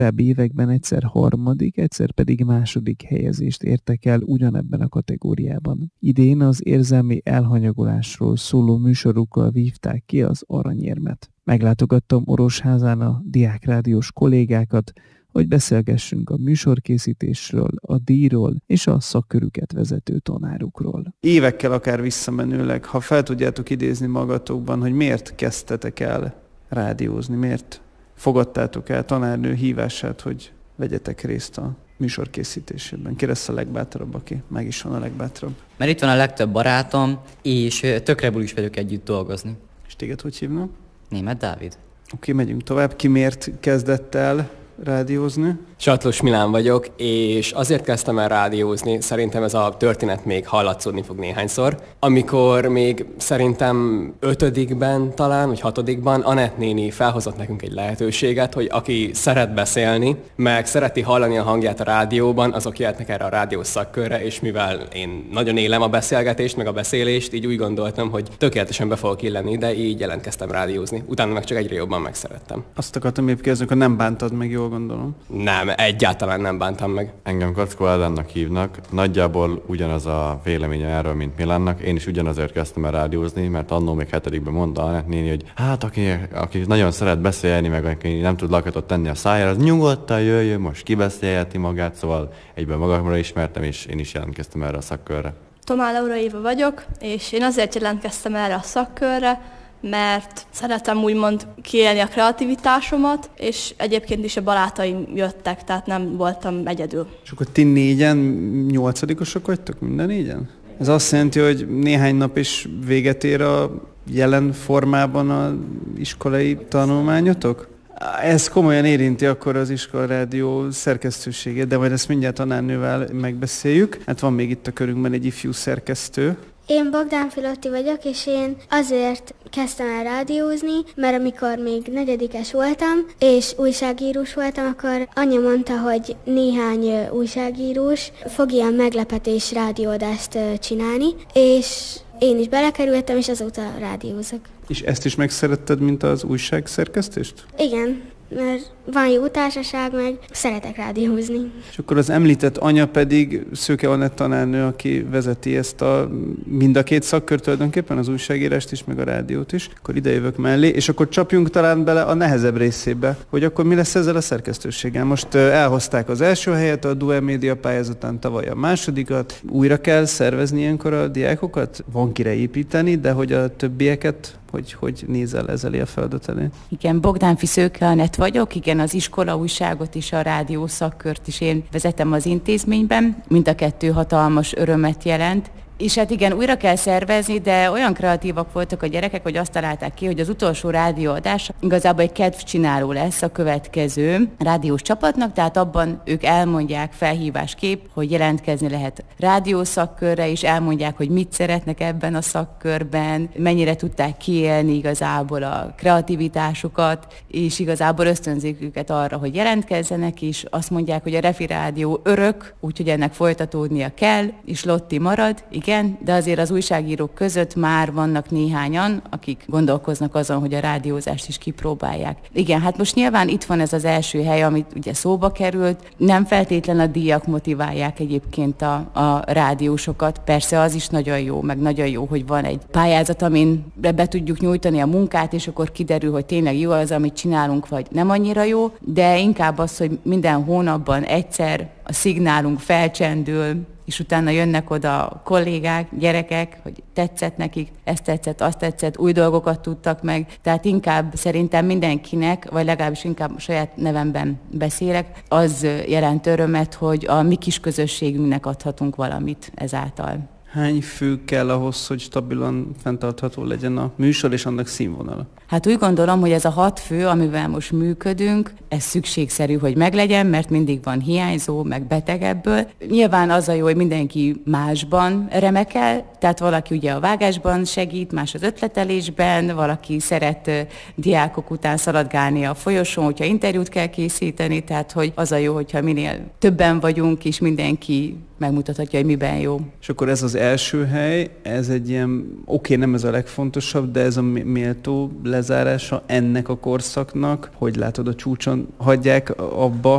korábbi években egyszer harmadik, egyszer pedig második helyezést értek el ugyanebben a kategóriában. Idén az érzelmi elhanyagolásról szóló műsorukkal vívták ki az aranyérmet. Meglátogattam Orosházán a diákrádiós kollégákat, hogy beszélgessünk a műsorkészítésről, a díjról és a szakkörüket vezető tanárukról. Évekkel akár visszamenőleg, ha fel tudjátok idézni magatokban, hogy miért kezdtetek el rádiózni, miért fogadtátok el tanárnő hívását, hogy vegyetek részt a műsor készítésében. Ki lesz a legbátrabb, aki meg is van a legbátrabb? Mert itt van a legtöbb barátom, és tökre bulus vagyok együtt dolgozni. És téged hogy hívnak? Németh Dávid. Oké, megyünk tovább. Ki miért kezdett el rádiózni? Satlós Milán vagyok, és azért kezdtem el rádiózni, szerintem ez a történet még hallatszódni fog néhányszor. Amikor még szerintem 5-ben talán, vagy 6-ban Anett néni felhozott nekünk egy lehetőséget, hogy aki szeret beszélni, meg szereti hallani a hangját a rádióban, azok jöhetnek erre a rádiós szakkörre, és mivel én nagyon élem a beszélgetést, meg a beszélést, így úgy gondoltam, hogy tökéletesen be fogok illeni, de így jelentkeztem rádiózni. Utána meg csak egyre jobban megszerettem. Azt akartam épp kérdezni, hogy nem bántad meg, jól gondolom. Nem, egyáltalán nem bántam meg. Engem Kackó Ádámnak hívnak. Nagyjából ugyanaz a véleménye erről, mint Milánnak. Én is ugyanazért kezdtem el rádiózni, mert annó még 7-ben mondta Anett néni, hogy hát aki nagyon szeret beszélni, meg aki nem tud lakatot tenni a szájára, az nyugodtan jöjjön, most kibeszélheti magát, szóval egyben magamra ismertem, és én is jelentkeztem erre a szakkörre. Tomá Laura Éva vagyok, és én azért jelentkeztem erre a szakkörre, mert szeretem úgymond kiélni a kreativitásomat, és egyébként is a barátaim jöttek, tehát nem voltam egyedül. És akkor ti négyen 8-osok vagytok, minden négyen? Ez azt jelenti, hogy néhány nap is véget ér a jelen formában az iskolai tanulmányotok? Ez komolyan érinti akkor az iskolarádió szerkesztőségét, de majd ezt mindjárt tanárnővel megbeszéljük. Hát van még itt a körünkben egy ifjú szerkesztő. Én Bogdán Filotti vagyok, és én azért kezdtem el rádiózni, mert amikor még negyedikes voltam, és újságírós voltam, akkor anya mondta, hogy néhány újságírós fog ilyen meglepetés rádióadást csinálni, és én is belekerültem, és azóta rádiózok. És ezt is megszeretted, mint az újságszerkesztést? Igen, mert van jó társaság, meg szeretek rádiózni. És akkor az említett anya pedig Szőke Anett tanárnő, aki vezeti ezt mind a két szakkört tulajdonképpen, az újságírást is, meg a rádiót is. Akkor idejövök mellé, és akkor csapjunk talán bele a nehezebb részébe, hogy akkor mi lesz ezzel a szerkesztőséggel. Most elhozták az első helyet a Duel Média pályázatán, tavaly a másodikat. Újra kell szervezni ilyenkor a diákokat? Van kire építeni, de hogy a többieket hogy nézel ezzel a feladat elé? Igen, Bogdánfi Szőke Anett vagyok, igen, az iskola újságot és a rádió szakkört is én vezetem az intézményben. Mind a kettő hatalmas örömet jelent. És hát igen, újra kell szervezni, de olyan kreatívak voltak a gyerekek, hogy azt találták ki, hogy az utolsó rádióadás igazából egy kedvcsináló lesz a következő rádiós csapatnak, tehát abban ők elmondják felhívásképp, hogy jelentkezni lehet rádiószakkörre, és elmondják, hogy mit szeretnek ebben a szakkörben, mennyire tudták kiélni igazából a kreativitásukat, és igazából ösztönzik őket arra, hogy jelentkezzenek, és azt mondják, hogy a Refi Rádió örök, úgyhogy ennek folytatódnia kell, és Lotti marad, igen, de azért az újságírók között már vannak néhányan, akik gondolkoznak azon, hogy a rádiózást is kipróbálják. Igen, hát most nyilván itt van ez az első hely, amit ugye szóba került. Nem feltétlen a díjak motiválják egyébként a rádiósokat. Persze az is nagyon jó, meg nagyon jó, hogy van egy pályázat, amin be tudjuk nyújtani a munkát, és akkor kiderül, hogy tényleg jó az, amit csinálunk, vagy nem annyira jó, de inkább az, hogy minden hónapban egyszer a szignálunk felcsendül, és utána jönnek oda a kollégák, gyerekek, hogy tetszett nekik, ezt tetszett, azt tetszett, új dolgokat tudtak meg. Tehát inkább szerintem mindenkinek, vagy legalábbis inkább saját nevemben beszélek, az jelent örömet, hogy a mi kis közösségünknek adhatunk valamit ezáltal. Hány fő kell ahhoz, hogy stabilan fenntartható legyen a műsor és annak színvonala? Hát úgy gondolom, hogy ez a 6 fő, amivel most működünk, ez szükségszerű, hogy meglegyen, mert mindig van hiányzó, meg beteg ebből. Nyilván az a jó, hogy mindenki másban remekel, tehát valaki ugye a vágásban segít, más az ötletelésben, valaki szeret diákok után szaladgálni a folyosón, hogyha interjút kell készíteni, tehát hogy az a jó, hogyha minél többen vagyunk, és mindenki megmutathatja, hogy miben jó. És akkor ez az első hely, ez egy ilyen, nem ez a legfontosabb, de ez a méltó lezárása ennek a korszaknak. Hogy látod, a csúcson hagyják abba